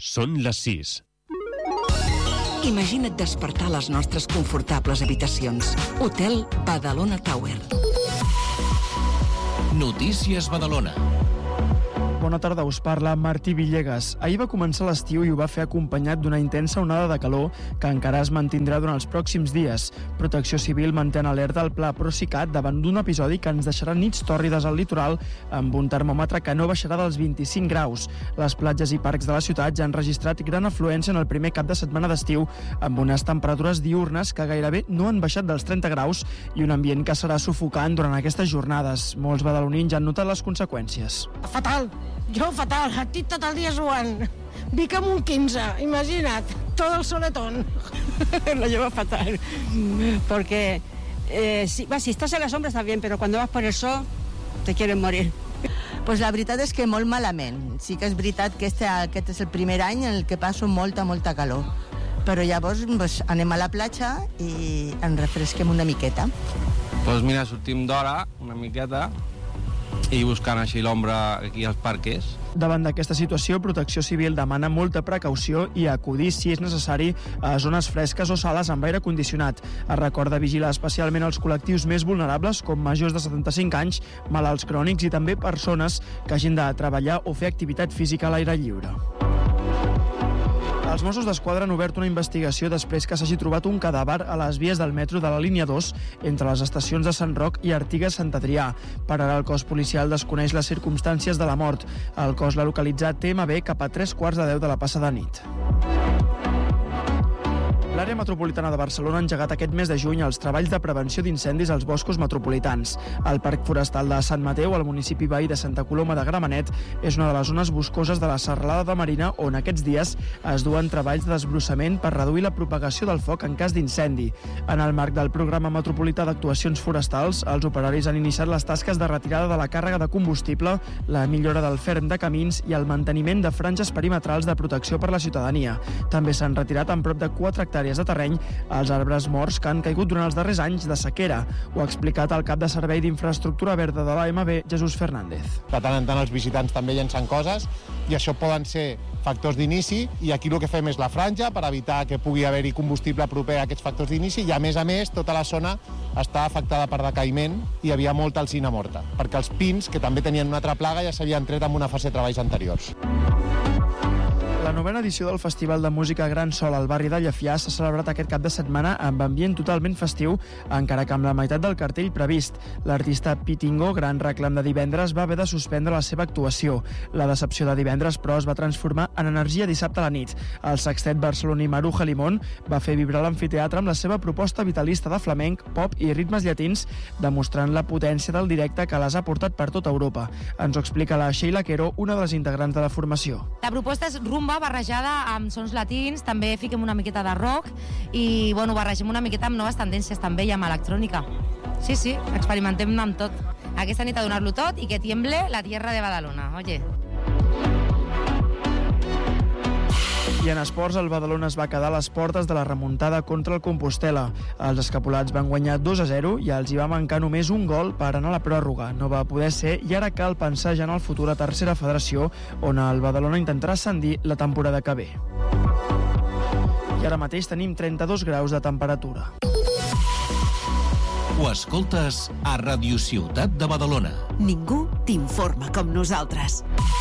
Són les 6. Imagina't despertar a les nostres confortables habitacions. Hotel Badalona Tower. Notícies Badalona. Bona tarda, us parla Martí Villegas. Ahir va començar l'estiu i ho va fer acompanyat d'una intensa onada de calor que encara es mantindrà durant els pròxims dies. Protecció Civil manté en alerta el Pla Procicat davant d'un episodi que ens deixarà nits tòrrides al litoral amb un termòmetre que no baixarà dels 25 graus. Les platges i parcs de la ciutat ja han registrat gran afluència en el primer cap de setmana d'estiu amb unes temperatures diürnes que gairebé no han baixat dels 30 graus i un ambient que serà sufocant durant aquestes jornades. Molts badalonins ja han notat les conseqüències. Fatal. Jo fatal, estic tot el dia suant. Vic amb un 15, imagina't, tot el soletón. Lo llevo fatal, porque si estás en la sombra está bien, pero cuando vas por el sol te quieren morir. Pues la veritat és que molt malament. Sí que és veritat que aquest és el primer any en el que passo molta calor. Però llavors anem a la platja i ens refresquem una miqueta. Doncs mira, sortim d'hora una miqueta i buscant així l'ombra aquí als parques. Davant d'aquesta situació, Protecció Civil demana molta precaució i acudir, si és necessari, a zones fresques o sales amb aire condicionat. Es recorda vigilar especialment els col·lectius més vulnerables, com majors de 75 anys, malalts crònics i també persones que hagin de treballar o fer activitat física a l'aire lliure. Els Mossos d'Esquadra han obert una investigació després que s'hagi trobat un cadàver a les vies del metro de la línia 2 entre les estacions de Sant Roc i Artigas-Sant Adrià. Per ara el cos policial desconeix les circumstàncies de la mort. El cos l'ha localitzat TMB cap a 3:15 de la passada nit. L'àrea metropolitana de Barcelona ha engegat aquest mes de juny els treballs de prevenció d'incendis als boscos metropolitans. El Parc Forestal de Sant Mateu, al municipi veí de Santa Coloma de Gramenet, és una de les zones boscoses de la Serralada de Marina on aquests dies es duen treballs de desbrossament per reduir la propagació del foc en cas d'incendi. En el marc del programa metropolità d'actuacions forestals, els operaris han iniciat les tasques de retirada de la càrrega de combustible, la millora del ferm de camins i el manteniment de franges perimetrals de protecció per la ciutadania. També s'han retirat en prop de 4 hectàrees de terreny els arbres morts que han caigut durant els darrers anys de sequera. Ho ha explicat el cap de Servei d'Infraestructura Verda de l'AMB, Jesús Fernández. De tant en tant els visitants també llencen coses i això poden ser factors d'inici i aquí el que fem és la franja per evitar que pugui haver-hi combustible proper a aquests factors d'inici i a més, tota la zona està afectada per decaïment i hi havia molta alzina morta, perquè els pins, que també tenien una altra plaga, ja s'havien tret en una fase de treballs anteriors. La novena edició del Festival de Música Gran Sol al barri de Llefià s'ha celebrat aquest cap de setmana amb ambient totalment festiu, encara que amb la meitat del cartell previst. L'artista Pitingo, gran reclam de divendres, va haver de suspendre la seva actuació. La decepció de divendres, però, es va transformar en energia dissabte a la nit. El sextet barceloní Maruja Limón va fer vibrar l'amfiteatre amb la seva proposta vitalista de flamenc, pop i ritmes llatins, demostrant la potència del directe que les ha portat per tota Europa. Ens ho explica la Sheila Quero, una de les integrants de la formació. La proposta és rumba barrejada amb sons latins, també fiquem una miqueta de rock i barregem una miqueta amb noves tendències també i amb electrònica. Sí, experimentem amb tot. Aquesta nit a donar-lo tot i que tiemble la tierra de Badalona, oye. I en esports, el Badalona es va quedar a les portes de la remuntada contra el Compostel·la. Els escapulats van guanyar 2-0 i els hi va mancar només un gol per anar a la pròrroga. No va poder ser i ara cal pensar ja en el futur a tercera federació, on el Badalona intentarà ascendir la temporada que ve. I ara mateix tenim 32 graus de temperatura. Ho escoltes a Radio Ciutat de Badalona. Ningú t'informa com nosaltres.